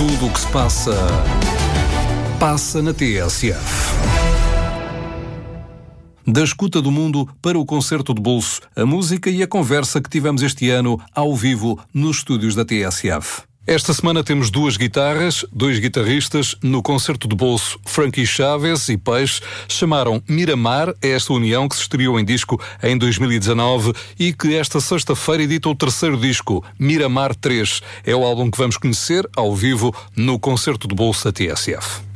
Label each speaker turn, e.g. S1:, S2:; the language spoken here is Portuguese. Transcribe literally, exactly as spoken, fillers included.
S1: Tudo o que se passa, passa na T S F. Da escuta do mundo para o concerto de bolso, a música e a conversa que tivemos este ano ao vivo nos estúdios da T S F. Esta semana temos duas guitarras, dois guitarristas. No concerto de bolso, Frankie Chaves e Peixe chamaram Miramar a esta união que se estreou em disco em dois mil e dezanove e que esta sexta-feira edita o terceiro disco, Miramar três. É o álbum que vamos conhecer ao vivo no concerto de bolso da T S F.